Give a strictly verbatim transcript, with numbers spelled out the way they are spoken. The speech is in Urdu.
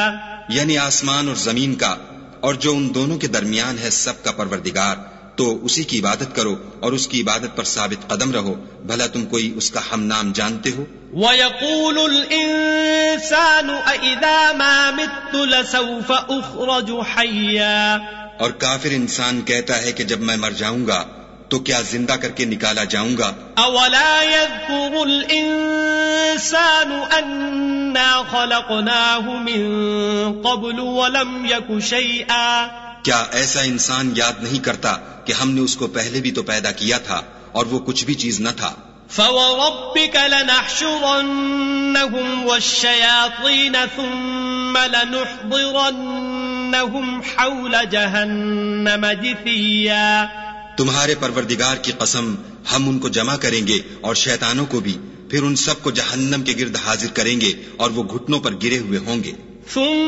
یعنی آسمان اور زمین کا اور جو ان دونوں کے درمیان ہے سب کا پروردگار، تو اسی کی عبادت کرو اور اس کی عبادت پر ثابت قدم رہو، بھلا تم کوئی اس کا ہم نام جانتے ہو؟ وَيَقُولُ الْإِنسَانُ أَإِذَا مَا مِتُّ لَسَوْفَ أُخْرَجُ حَيًّا، اور کافر انسان کہتا ہے کہ جب میں مر جاؤں گا تو کیا زندہ کر کے نکالا جاؤں گا؟ أَوَلَا يَذْكُرُ الْإِنسَانُ أَنَّا خَلَقْنَاهُ مِن قَبْلُ وَلَمْ يَكُ شَيْئًا، کیا ایسا انسان یاد نہیں کرتا کہ ہم نے اس کو پہلے بھی تو پیدا کیا تھا اور وہ کچھ بھی چیز نہ تھا؟ فَوَرَبِّكَ لَنَحْشُرَنَّهُمْ وَالشَّيَاطِينَ ثُمَّ لَنُحْضِرَنَّهُمْ حَوْلَ جَهَنَّمَ جِثِيًّا، تمہارے پروردگار کی قسم ہم ان کو جمع کریں گے اور شیطانوں کو بھی، پھر ان سب کو جہنم کے گرد حاضر کریں گے اور وہ گھٹنوں پر گرے ہوئے ہوں گے۔